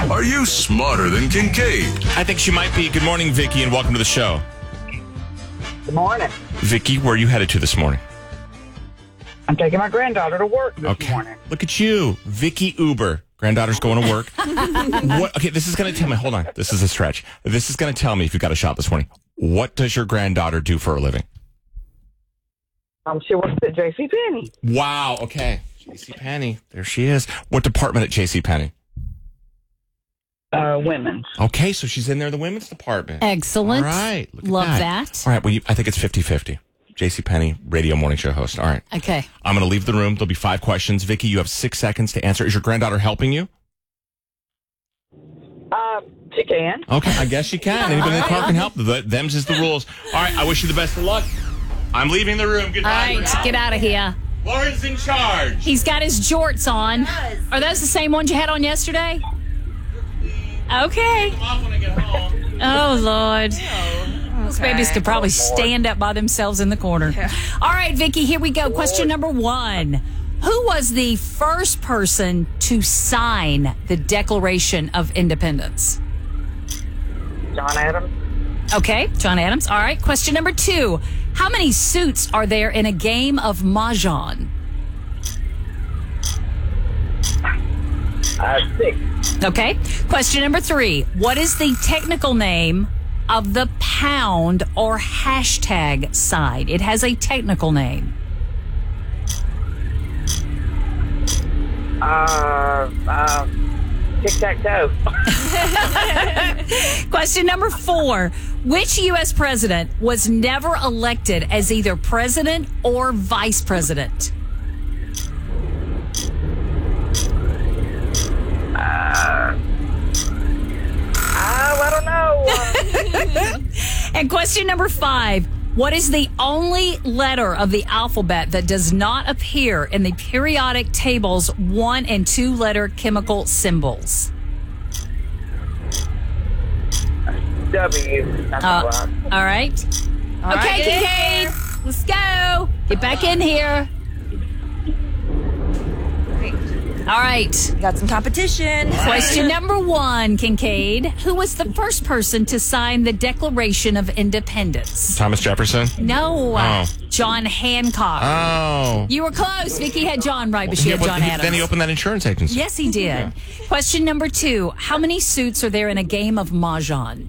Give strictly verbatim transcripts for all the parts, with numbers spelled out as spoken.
Are you smarter than Kincaid? I think she might be. Good morning, Vicky, and welcome to the show. Good morning. Vicky, where are you headed to this morning? I'm taking my granddaughter to work this Okay. morning. Look at you. Vicky Uber. Granddaughter's going to work. What? Okay, this is going to tell me. Hold on. This is a stretch. This is going to tell me if you've got a shot this morning. What does your granddaughter do for a living? Um, she works at JCPenney. Wow. Okay. JCPenney. There she is. What department at JCPenney? Uh, women's. Okay, so she's in there, the women's department. Excellent. All right. Look at Love that. that. All right. Well, you, I think it's fifty-fifty. JCPenney, radio morning show host. All right. Okay. I'm going to leave the room. There'll be five questions. Vicky, you have six seconds to answer. Is your granddaughter helping you? Uh, she can. Okay, I guess she can. Anybody in the car can help. The, them's is the rules. All right, I wish you the best of luck. I'm leaving the room. All Goodbye. right, get out of here. Lauren's in charge. He's got his jorts on. Are those the same ones you had on yesterday? Okay. I'm off when I get home. Oh, Lord. Those babies could probably stand up by themselves in the corner. All right, Vicky, here we go. Question number one. Who was the first person to sign the Declaration of Independence? John Adams. Okay, John Adams. All right. Question number two. How many suits are there in a game of Mahjong? Uh, six. Okay. Question number three. What is the technical name of the pound or hashtag sign? It has a technical name. Uh, uh, tic-tac-toe. Question number four. Which U S president was never elected as either president or vice president? Uh, I don't know. And question number five. What is the only letter of the alphabet that does not appear in the periodic table's one and two letter chemical symbols? W. That's Uh, right. all right. All okay, right, get in Kincaid. Let's go. Get back in here. All right. Got some competition. Question number one, Kincaid. Who was the first person to sign the Declaration of Independence? Thomas Jefferson? No. uh, Oh. John Hancock. Oh. You were close. Vicky had John right, but she Yeah, had but John he- Adams. Then he opened that insurance agency. Yes, he did. Question number two. How many suits are there in a game of Mahjong?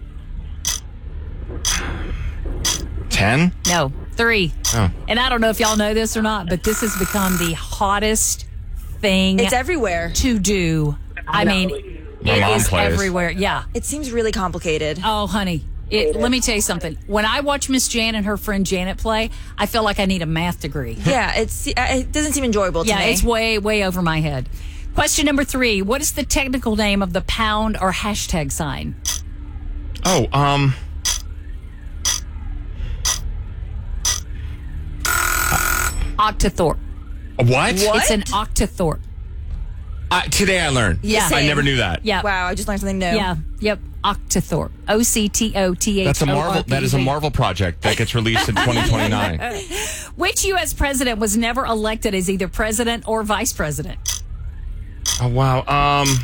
Ten? No, three. Oh. And I don't know if y'all know this or not, but this has become the hottest thing It's everywhere. to do. I mean, My it mom is plays. everywhere. Yeah. It seems really complicated. Oh, honey. It, let me tell you something. When I watch Miss Jan and her friend Janet play, I feel like I need a math degree. Yeah, it's it doesn't seem enjoyable to Yeah, me. it's way, way over my head. Question number three. What is the technical name of the pound or hashtag sign? Oh, um... Octothorpe. What? What? It's an octothorpe. Uh, today I learned. Yeah. I Same. never knew that. Yeah. Wow, I just learned something new. Yeah. Yep. Octothorpe. O C T O T H O R P E. That's a Marvel. That is a Marvel project that gets released in twenty twenty-nine. Which U S president was never elected as either president or vice president? Oh wow. Um.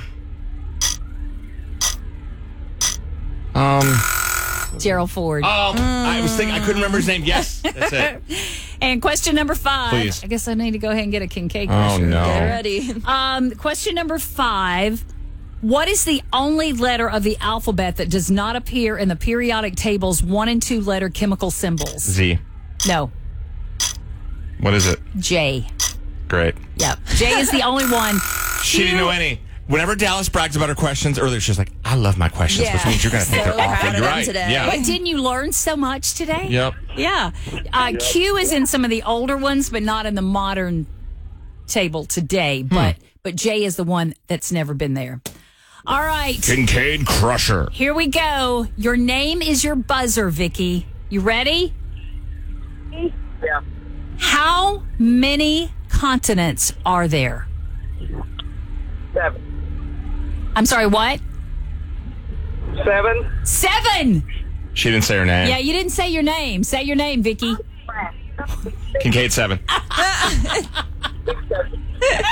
Um. Gerald Ford. Oh, I was thinking. I couldn't remember his name. Yes, that's it. And question number five. Please. I guess I need to go ahead and get a Kincaid Oh question. no. Get ready. Um, question number five. What is the only letter of the alphabet that does not appear in the periodic table's one and two letter chemical symbols? Z. No. What is it? J. Great. Yep. J is the only one. She didn't know any. Whenever Dallas brags about her questions earlier, she's like, "I love my questions," Yeah. which means you're going to think So they're awful. proud of You're them right. today. Yeah. But didn't you learn so much today? Yep. Yeah. Uh, Q is in some of the older ones, but not in the modern table today. But but J is the one that's never been there. All right. Kincaid Crusher. Here we go. Your name is your buzzer, Vicky. You ready? Yeah. How many continents are there? Seven. I'm sorry, what? Seven. Seven. She didn't say her name. Yeah, you didn't say your name. Say your name, Kincaid seven.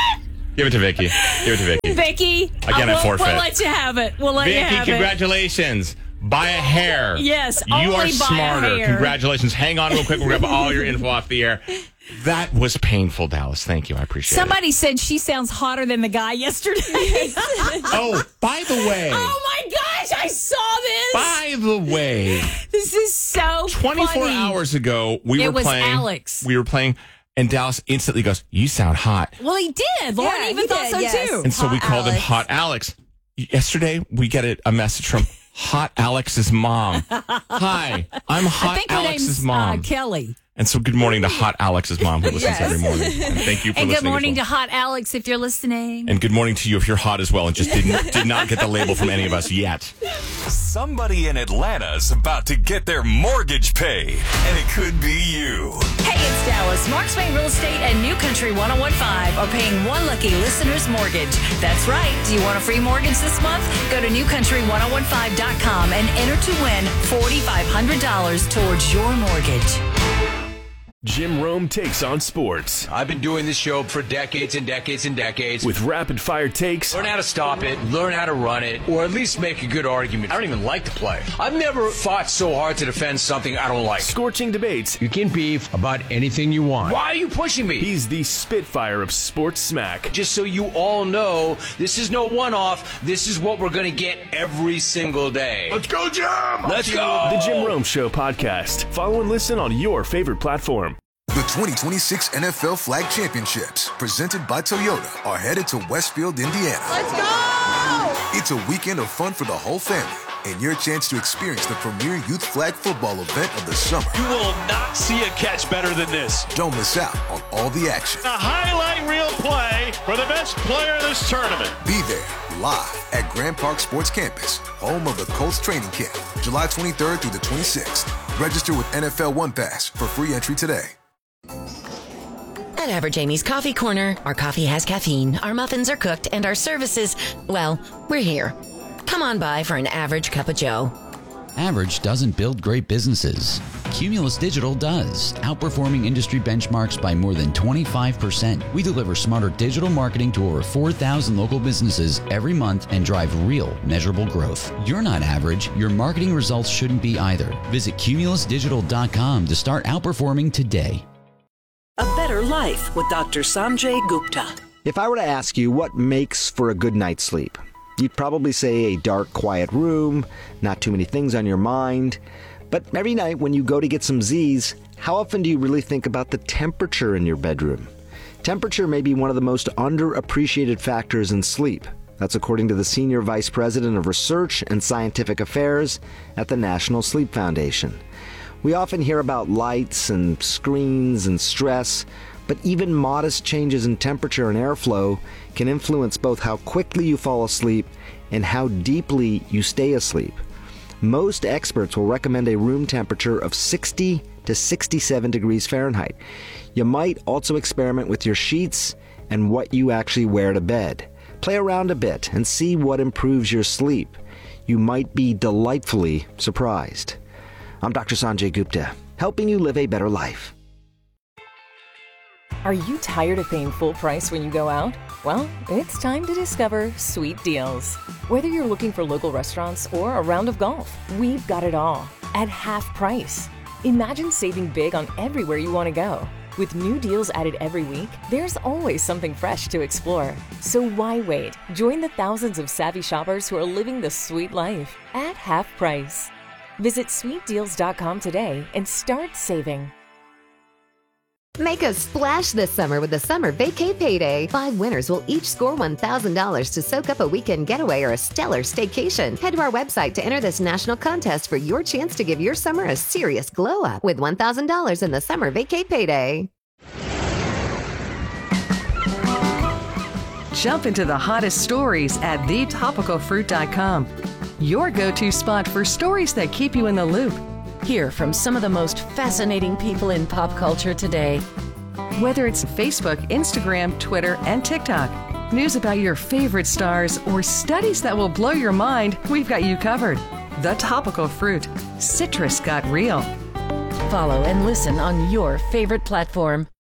Give it to Vicky. Give it to Vicky. Vicky. Again, uh, I we'll, forfeit. We'll let you have it. We'll let you Vicky, have it. congratulations. Buy a hair. Yes, You only are buy a smarter. hair. Congratulations. Hang on real quick. We'll grab all your info off the air. That was painful, Dallas. Thank you. I appreciate Somebody it. said she sounds hotter than the guy yesterday. Oh, by the way. Oh my gosh, I saw this. By the way. This is so twenty-four funny. hours ago, we It were was playing. Alex. We were playing, and Dallas instantly goes, "You sound hot." Well, he did. Lauren Yeah, even he thought did, so yes. too. And so we Hot called him Alex. Hot Alex. Yesterday, we get a, a message from Hot Alex's mom. Hi, I'm I Hot think her Alex's name's mom. Uh, Kelly. And so good morning to Hot Alex's mom who listens Yes. every morning. And thank you for And listening. good morning as to well. Hot Alex if you're listening. And good morning to you if you're hot as well and just didn't did not get the label from any of us yet. Somebody in Atlanta's about to get their mortgage paid, and it could be you. Hey, it's Dallas. Marks Bay Real Estate and New Country ten fifteen are paying one lucky listener's mortgage. That's right. Do you want a free mortgage this month? Go to new country ten fifteen dot com and enter to win four thousand five hundred dollars towards your mortgage. Jim Rome takes on sports I've been doing this show for decades and decades and decades. with rapid fire takes, Learn how to stop it, learn how to run it, or at least make a good argument. I don't even like to play. I've never fought so hard to defend something I don't like. scorching debates. You can beef about anything you want. Why are you pushing me? He's the Spitfire of sports smack. Just so you all know, this is no one-off. This is what we're going to get every single day. Let's go, Jim! Let's go! The Jim Rome Show podcast. Follow and listen on your favorite platform. The twenty twenty-six N F L Flag Championships, presented by Toyota, are headed to Westfield, Indiana. Let's go! It's a weekend of fun for the whole family and your chance to experience the premier youth flag football event of the summer. You will not see a catch better than this. Don't miss out on all the action. A highlight reel play for the best player of this tournament. Be there live at Grand Park Sports Campus, home of the Colts training camp, July twenty-third through the twenty-sixth. Register with N F L One Pass for free entry today. At Average Amy's Coffee Corner, our coffee has caffeine, our muffins are cooked, and our services, well, we're here. Come on by for an average cup of joe. Average doesn't build great businesses. Cumulus Digital does, outperforming industry benchmarks by more than twenty-five percent. We deliver smarter digital marketing to over four thousand local businesses every month and drive real, measurable growth. You're not average. Your marketing results shouldn't be either. Visit cumulus digital dot com to start outperforming today. A Better Life with Doctor Sanjay Gupta. If I were to ask you what makes for a good night's sleep, you'd probably say a dark, quiet room, not too many things on your mind. But every night when you go to get some Z's, how often do you really think about the temperature in your bedroom? Temperature may be one of the most underappreciated factors in sleep. That's according to the Senior Vice President of Research and Scientific Affairs at the National Sleep Foundation. We often hear about lights and screens and stress, but even modest changes in temperature and airflow can influence both how quickly you fall asleep and how deeply you stay asleep. Most experts will recommend a room temperature of sixty to sixty-seven degrees Fahrenheit. You might also experiment with your sheets and what you actually wear to bed. Play around a bit and see what improves your sleep. You might be delightfully surprised. I'm Doctor Sanjay Gupta, helping you live a better life. Are you tired of paying full price when you go out? Well, it's time to discover Sweet Deals. Whether you're looking for local restaurants or a round of golf, we've got it all at half price. Imagine saving big on everywhere you want to go. With new deals added every week, there's always something fresh to explore. So why wait? Join the thousands of savvy shoppers who are living the sweet life at half price. Visit sweet deals dot com today and start saving. Make a splash this summer with the Summer Vacay Payday. Five winners will each score one thousand dollars to soak up a weekend getaway or a stellar staycation. Head to our website to enter this national contest for your chance to give your summer a serious glow up with one thousand dollars in the Summer Vacay Payday. Jump into the hottest stories at the topical fruit dot com. Your go-to spot for stories that keep you in the loop. Hear from some of the most fascinating people in pop culture today. Whether it's Facebook, Instagram, Twitter, and TikTok, news about your favorite stars, or studies that will blow your mind, we've got you covered. The Topical Fruit. Citrus got real. Follow and listen on your favorite platform.